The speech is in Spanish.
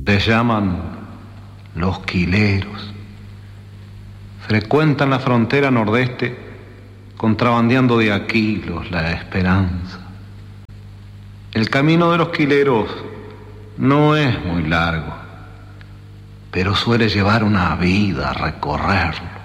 Se llaman los quileros. Frecuentan la frontera nordeste, contrabandeando de Aquilos la esperanza. El camino de los quileros no es muy largo, pero suele llevar una vida a recorrerlo.